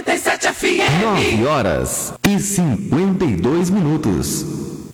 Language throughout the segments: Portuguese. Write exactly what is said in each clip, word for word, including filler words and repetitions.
noventa e sete F M. nove horas e cinquenta e dois minutos.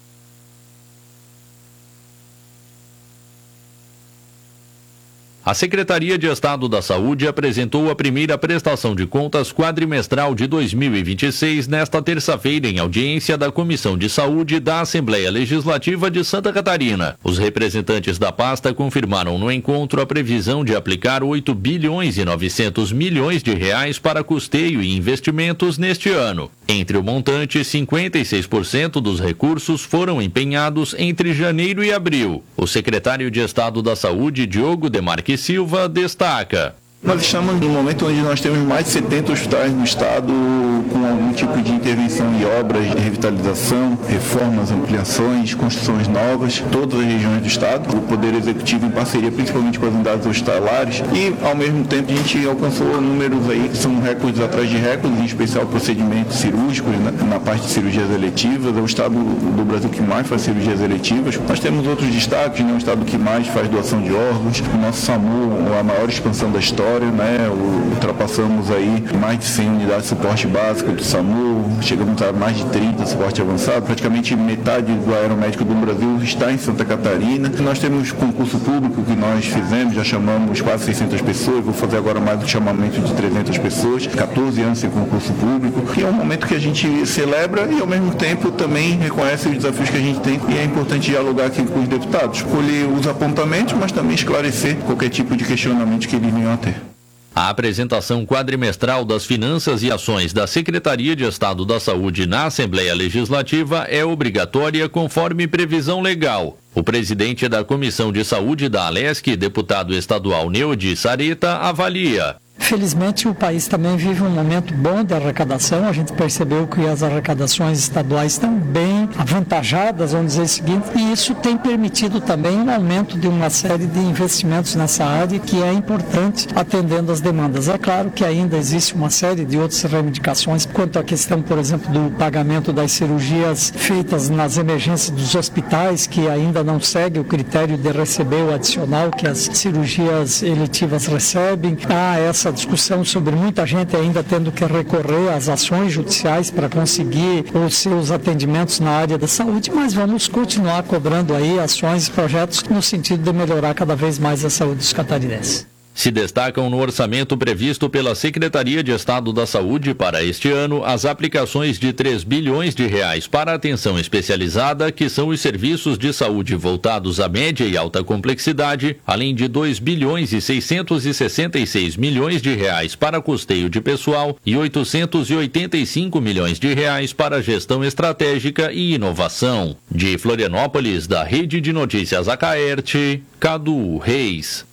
A Secretaria de Estado da Saúde apresentou a primeira prestação de contas quadrimestral de dois mil e vinte e seis nesta terça-feira em audiência da Comissão de Saúde da Assembleia Legislativa de Santa Catarina. Os representantes da pasta confirmaram no encontro a previsão de aplicar oito bilhões e novecentos milhões de reais para custeio e investimentos neste ano. Entre o montante, cinquenta e seis por cento dos recursos foram empenhados entre janeiro e abril. O secretário de Estado da Saúde, Diogo Demarque Silva, destaca: Nós estamos num momento onde nós temos mais de setenta hospitais no estado com algum tipo de intervenção em obras de revitalização, reformas, ampliações, construções novas, todas as regiões do estado, o Poder Executivo em parceria principalmente com as unidades hospitalares e, ao mesmo tempo, a gente alcançou números aí que são recordes atrás de recordes, em especial procedimentos cirúrgicos, né, na parte de cirurgias eletivas. É o estado do Brasil que mais faz cirurgias eletivas. Nós temos outros destaques, né, o estado que mais faz doação de órgãos, o nosso SAMU, a maior expansão da história, né? Ultrapassamos aí mais de cem unidades de suporte básico do SAMU, chegamos a mais de trinta suporte avançado, praticamente metade do aeromédico do Brasil está em Santa Catarina. Nós temos concurso público que nós fizemos, já chamamos quase seiscentas pessoas, vou fazer agora mais um chamamento de trezentas pessoas, catorze anos sem concurso público, que é um momento que a gente celebra e ao mesmo tempo também reconhece os desafios que a gente tem e é importante dialogar aqui com os deputados, colher os apontamentos, mas também esclarecer qualquer tipo de questionamento que eles venham a ter. A apresentação quadrimestral das finanças e ações da Secretaria de Estado da Saúde na Assembleia Legislativa é obrigatória conforme previsão legal. O presidente da Comissão de Saúde da Alesc, deputado estadual Neudi Sareta, avalia: Felizmente, o país também vive um momento bom de arrecadação. A gente percebeu que as arrecadações estaduais estão bem avantajadas, vamos dizer o seguinte, e isso tem permitido também um aumento de uma série de investimentos nessa área que é importante atendendo as demandas. É claro que ainda existe uma série de outras reivindicações quanto à questão, por exemplo, do pagamento das cirurgias feitas nas emergências dos hospitais, que ainda não segue o critério de receber o adicional que as cirurgias eletivas recebem. Há essa discussão sobre muita gente ainda tendo que recorrer às ações judiciais para conseguir os seus atendimentos na área da saúde, mas vamos continuar cobrando aí ações e projetos no sentido de melhorar cada vez mais a saúde dos catarinenses. Se destacam no orçamento previsto pela Secretaria de Estado da Saúde para este ano as aplicações de três bilhões de reais para atenção especializada, que são os serviços de saúde voltados à média e alta complexidade, além de dois bilhões e seiscentos e sessenta e seis milhões de reais para custeio de pessoal e oitocentos e oitenta e cinco milhões de reais para gestão estratégica e inovação. De Florianópolis, da Rede de Notícias Acaerte, Cadu Reis.